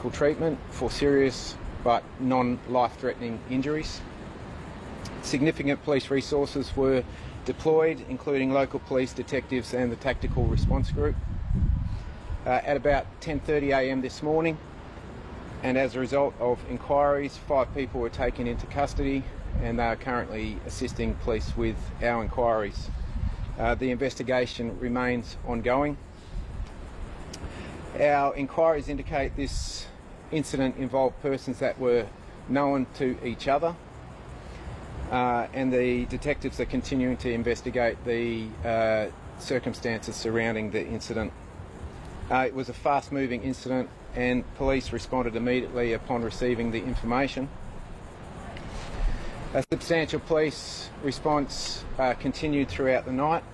medical treatment for serious but non-life-threatening injuries. Significant police resources were deployed, including local police detectives and the Tactical Response Group, at about 10:30 a.m. this morning, and as a result of inquiries, 5 people were taken into custody and they are currently assisting police with our inquiries. The investigation remains ongoing. Our inquiries indicate this incident involved persons that were known to each other, and the detectives are continuing to investigate the circumstances surrounding the incident. It was a fast-moving incident and police responded immediately upon receiving the information. A substantial police response continued throughout the night,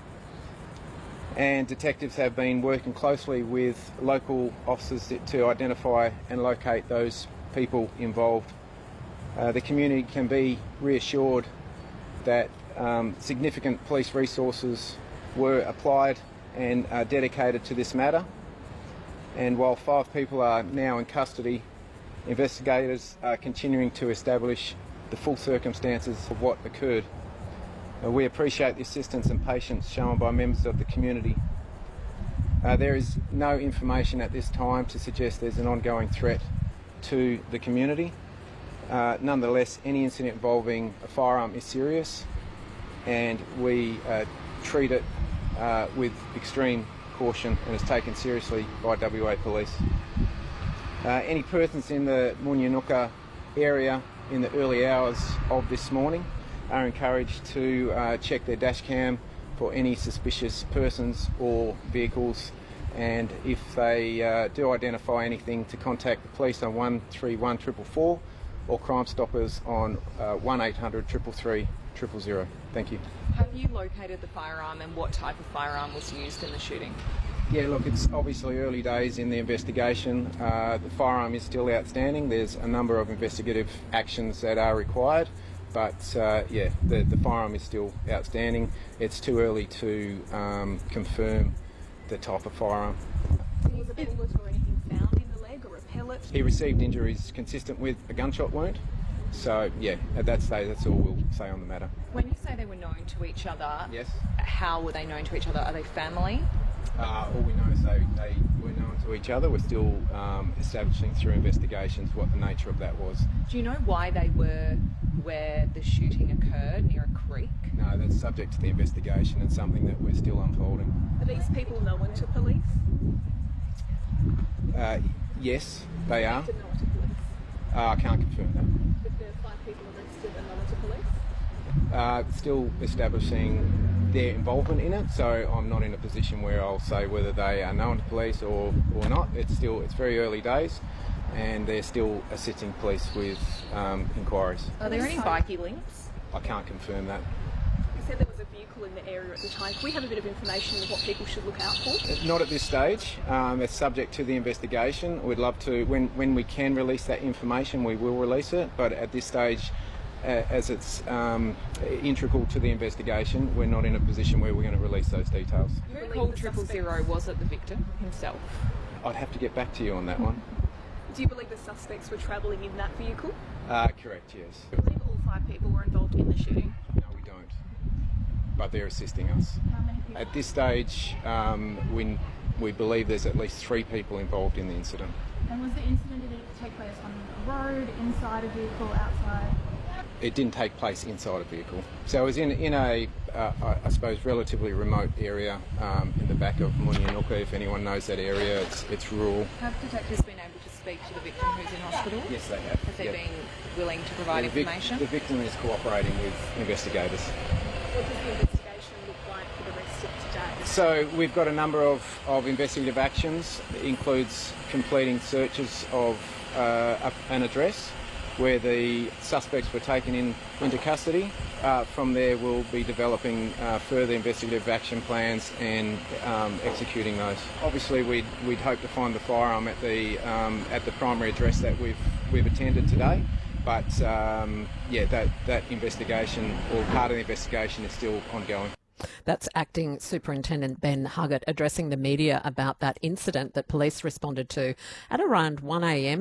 and detectives have been working closely with local officers to identify and locate those people involved. The community can be reassured that significant police resources were applied and are dedicated to this matter, and while 5 people are now in custody, investigators are continuing to establish the full circumstances of what occurred. We appreciate the assistance and patience shown by members of the community. There is no information at this time to suggest there's an ongoing threat to the community. Nonetheless, any incident involving a firearm is serious, and we treat it with extreme caution and is taken seriously by WA Police. Any persons in the Munya area in the early hours of this morning are encouraged to check their dash cam for any suspicious persons or vehicles, and if they do identify anything, to contact the police on 131 444 or Crime Stoppers on 1800 333 000. Thank you. Have you located the firearm and what type of firearm was used in the shooting? Yeah, look, it's obviously early days in the investigation. The firearm is still outstanding. There's a number of investigative actions that are required, but yeah, the firearm is still outstanding. It's too early to confirm the type of firearm. Was a bullet or anything found in the leg or a pellet? He received injuries consistent with a gunshot wound. So yeah, at that stage, that's all we'll say on the matter. When you say they were known to each other, yes, how were they known to each other? Are they family? All we know is they were known to each other. We're still establishing through investigations what the nature of that was. Do you know why they were where the shooting occurred, near a creek? No, that's subject to the investigation and something that we're still unfolding. Are these people known to police? Yes, they are. Known to police? I can't confirm that. If there are 5 people arrested and known to police? Still establishing their involvement in it, so I'm not in a position where I'll say whether they are known to police or not. It's very early days, and they're still assisting police with inquiries. Are there any bikie links? I can't confirm that. You said there was a vehicle in the area at the time. Can we have a bit of information of what people should look out for? Not at this stage. It's subject to the investigation. We'd love to, when we can release that information, we will release it, but at this stage, as it's integral to the investigation, we're not in a position where we're going to release those details. Who called 000? Was it the victim himself? I'd have to get back to you on that one. Do you believe the suspects were travelling in that vehicle? Correct, yes. Do you believe all 5 people were involved in the shooting? No, we don't. But they're assisting us. How many people? At this stage, we believe there's at least 3 people involved in the incident. And was the incident, did it take place on a road, inside a vehicle, outside? It didn't take place inside a vehicle. So it was in a, I suppose, relatively remote area in the back of Munya. If anyone knows that area, it's rural. Have detectives been able to speak to the victim who's in hospital? Yes, they have. Have they been willing to provide information? The victim is cooperating with investigators. What does the investigation look like for the rest of today? So we've got a number of investigative actions. It includes completing searches of an address where the suspects were taken into custody. From there we'll be developing further investigative action plans and executing those. Obviously we'd hope to find the firearm at the primary address that we've attended today, but yeah, that investigation, or part of the investigation, is still ongoing. That's Acting Superintendent Ben Huggett addressing the media about that incident that police responded to at around 1 a.m.